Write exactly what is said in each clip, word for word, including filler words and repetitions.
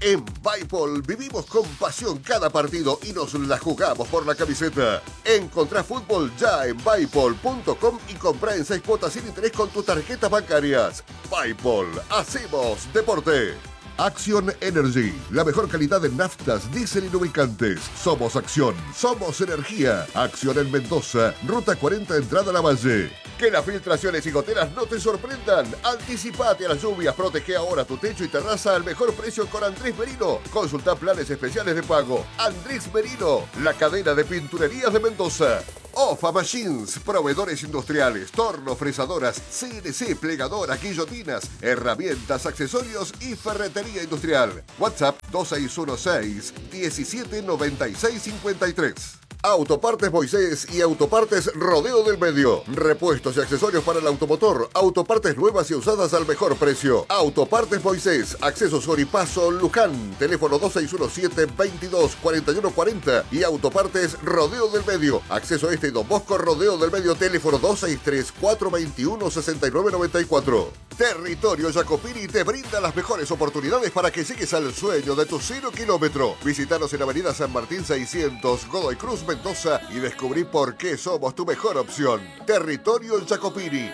En Bipol vivimos con pasión cada partido y nos la jugamos por la camiseta. Encontrá fútbol ya en bipol punto com y comprá en seis cuotas sin interés con tus tarjetas bancarias. Bipol, hacemos deporte. Acción Energy, la mejor calidad en naftas, diésel y lubricantes. Somos Acción, somos energía. Acción en Mendoza, Ruta cuarenta, entrada a la Valle. Que las filtraciones y goteras no te sorprendan. Anticipate a las lluvias, protege ahora tu techo y terraza al mejor precio con Andrés Merino. Consulta planes especiales de pago. Andrés Merino, la cadena de pinturerías de Mendoza. Ofa Machines, proveedores industriales, tornos, fresadoras, C N C, plegadoras, guillotinas, herramientas, accesorios y ferretería industrial. WhatsApp dos seis uno seis, diecisiete noventa y seis cincuenta y tres. Autopartes Moisés y Autopartes Rodeo del Medio. Repuestos y accesorios para el automotor. Autopartes nuevas y usadas al mejor precio. Autopartes Moisés. Acceso Soripaso Luján. Teléfono dos seis uno siete, veintidós, cuarenta y uno cuarenta. Y Autopartes Rodeo del Medio. Acceso Este y Don Bosco Rodeo del Medio. Teléfono dos seis tres, cuatro veintiuno, sesenta y nueve noventa y cuatro. Territorio Jacopini te brinda las mejores oportunidades para que llegues al sueño de tu cero kilómetro. Visítanos en Avenida San Martín seiscientos, Godoy Cruz, Mendoza, y descubrí por qué somos tu mejor opción. Territorio Jacopini.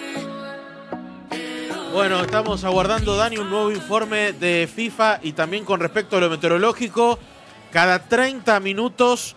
Bueno, estamos aguardando, Dani, un nuevo informe de FIFA y también con respecto a lo meteorológico. Cada treinta minutos,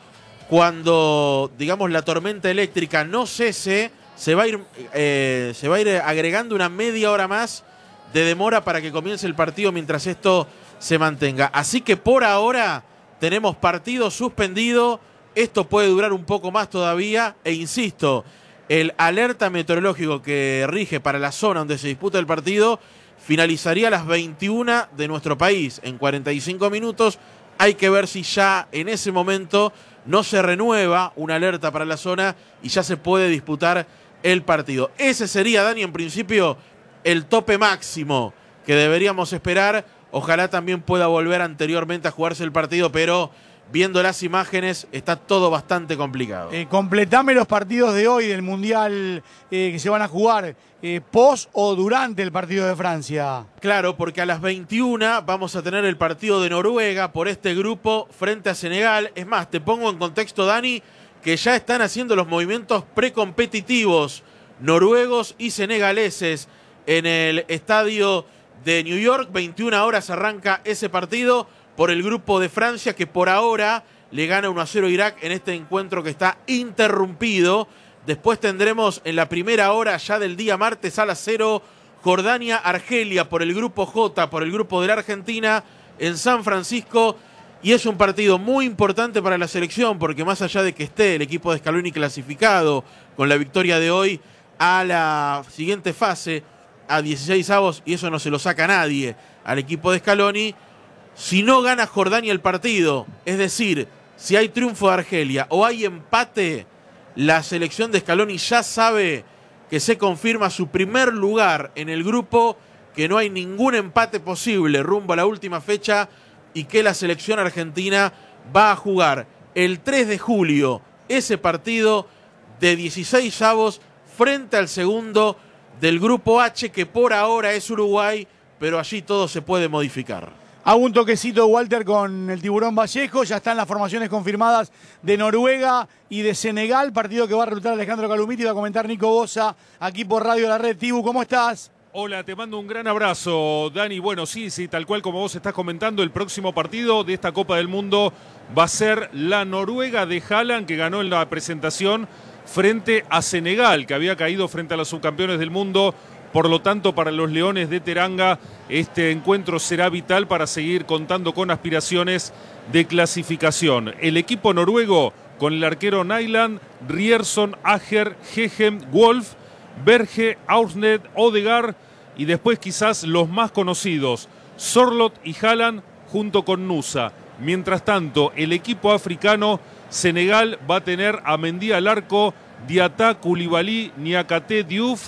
cuando, digamos, la tormenta eléctrica no cese, se va a ir, eh, se va a ir agregando una media hora más de demora para que comience el partido mientras esto se mantenga. Así que por ahora tenemos partido suspendido. Esto puede durar un poco más todavía. E insisto, el alerta meteorológico que rige para la zona donde se disputa el partido finalizaría a las veintiuna de nuestro país. En cuarenta y cinco minutos hay que ver si ya en ese momento no se renueva una alerta para la zona y ya se puede disputar el partido. Ese sería, Dani, en principio, el tope máximo que deberíamos esperar. Ojalá también pueda volver anteriormente a jugarse el partido, pero viendo las imágenes está todo bastante complicado. Eh, completame los partidos de hoy del Mundial eh, que se van a jugar, eh, post o durante el partido de Francia. Claro, porque a las veintiuna vamos a tener el partido de Noruega por este grupo frente a Senegal. Es más, te pongo en contexto, Dani, que ya están haciendo los movimientos precompetitivos noruegos y senegaleses en el estadio de New York. veintiuna horas arranca ese partido por el grupo de Francia, que por ahora le gana uno a cero a Irak en este encuentro que está interrumpido. Después tendremos en la primera hora ya del día martes a las cero Jordania-Argelia por el grupo J, por el grupo de la Argentina en San Francisco. Y es un partido muy importante para la selección porque más allá de que esté el equipo de Scaloni clasificado con la victoria de hoy a la siguiente fase, a dieciséis avos, y eso no se lo saca nadie al equipo de Scaloni, si no gana Jordania el partido, es decir, si hay triunfo de Argelia o hay empate, la selección de Scaloni ya sabe que se confirma su primer lugar en el grupo, que no hay ningún empate posible rumbo a la última fecha y que la selección argentina va a jugar el tres de julio ese partido de dieciséis avos frente al segundo del grupo H, que por ahora es Uruguay, pero allí todo se puede modificar. Hago un toquecito, Walter, con el Tiburón Vallejo. Ya están las formaciones confirmadas de Noruega y de Senegal. Partido que va a reclutar Alejandro Calumiti. Va a comentar Nico Bosa aquí por Radio La Red. Tibu, ¿cómo estás? Hola, te mando un gran abrazo, Dani. Bueno, sí, sí, tal cual como vos estás comentando, el próximo partido de esta Copa del Mundo va a ser la Noruega de Haaland, que ganó en la presentación frente a Senegal, que había caído frente a los subcampeones del mundo. Por lo tanto, para los Leones de Teranga, este encuentro será vital para seguir contando con aspiraciones de clasificación. El equipo noruego, con el arquero Nyland, Rierson, Ager, Hegem, Wolf, Berge, Aursted, Odegaard, y después quizás los más conocidos, Sorloth y Haaland, junto con Nusa. Mientras tanto, el equipo africano, Senegal, va a tener a Mendy al arco, Diatta, Koulibaly, Niakate, Diouf,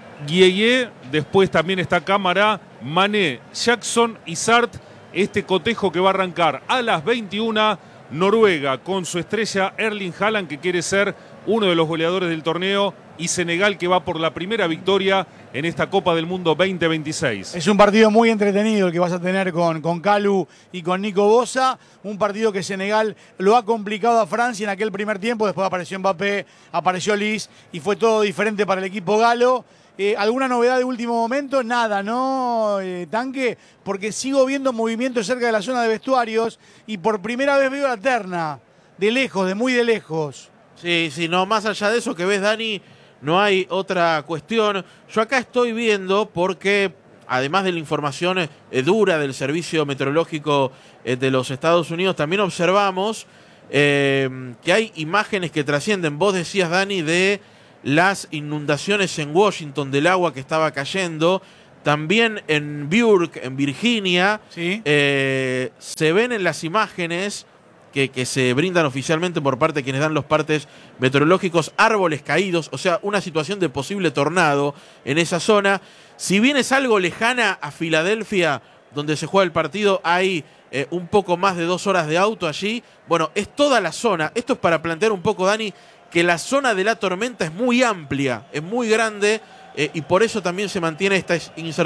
Gueye, después también está Camara, Mané, Jackson y Sart. Este cotejo que va a arrancar a las veintiuna, Noruega con su estrella Erling Haaland, que quiere ser uno de los goleadores del torneo, y Senegal, que va por la primera victoria en esta Copa del Mundo veinte veintiséis. Es un partido muy entretenido el que vas a tener con, con Kalou y con Nico Bosa. Un partido que Senegal lo ha complicado a Francia en aquel primer tiempo. Después apareció Mbappé, apareció Lis y fue todo diferente para el equipo galo. Eh, ¿Alguna novedad de último momento? Nada, ¿no, eh, Tanque? Porque sigo viendo movimientos cerca de la zona de vestuarios y por primera vez veo la terna. De lejos, de muy de lejos. Sí, sí, no, más allá de eso que ves, Dani, no hay otra cuestión. Yo acá estoy viendo porque, además de la información eh, dura del Servicio Meteorológico eh, de los Estados Unidos, también observamos eh, que hay imágenes que trascienden. Vos decías, Dani, de las inundaciones en Washington, del agua que estaba cayendo. También en Burke, en Virginia, ¿Sí? eh, se ven en las imágenes que, que se brindan oficialmente por parte de quienes dan los partes meteorológicos, árboles caídos, o sea, una situación de posible tornado en esa zona. Si bien es algo lejana a Filadelfia, donde se juega el partido, hay eh, un poco más de dos horas de auto allí. Bueno, es toda la zona. Esto es para plantear un poco, Dani, que la zona de la tormenta es muy amplia, es muy grande, eh, y por eso también se mantiene esta incertidumbre